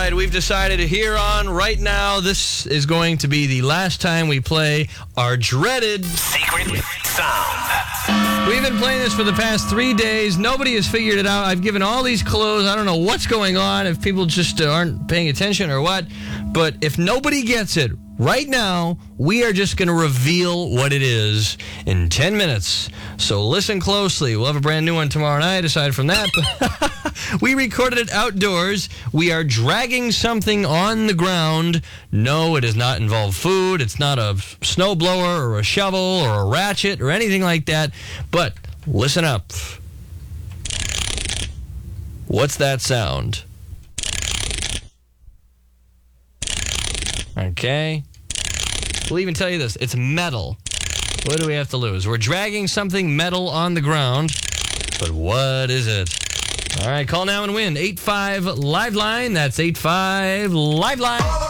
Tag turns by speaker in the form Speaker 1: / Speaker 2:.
Speaker 1: right, we've decided here on right now, this is going to be the last time we play our dreaded
Speaker 2: Secret Sound.
Speaker 1: We've been playing this for the past 3 days. Nobody has figured it out. I've given all these clues. I don't know what's going on, if people just aren't paying attention or what. But if nobody gets it, right now, we are just going to reveal what it is in 10 minutes. So listen closely. We'll have a brand new one tomorrow night, aside from that. We recorded it outdoors. We are dragging something on the ground. No, it does not involve food. It's not a snowblower or a shovel or a ratchet or anything like that. But listen up. What's that sound? Okay. We'll even tell you this. It's metal. What do we have to lose? We're dragging something metal on the ground. But what is it? All right, call now and win. 85 Liveline. That's 85 Liveline.